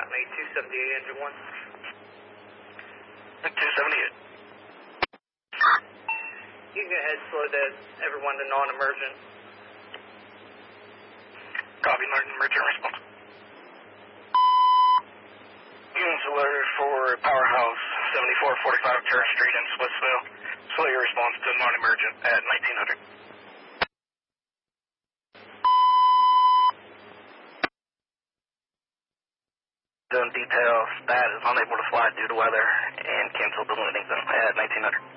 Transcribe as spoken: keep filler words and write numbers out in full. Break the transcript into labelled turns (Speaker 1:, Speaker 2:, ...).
Speaker 1: Acme two seventy-eight, engine one.
Speaker 2: two seventy-eight.
Speaker 1: You can go ahead, slow the everyone to non-emergent.
Speaker 2: Copy, non-emergent response. Units alerted for Powerhouse, seventy-four forty-five Terrace Street in Swissville. Slow your response to non-emergent at nineteen hundred. Zone detail, Stat is unable to fly due to weather and canceled the landing zone at nineteen hundred.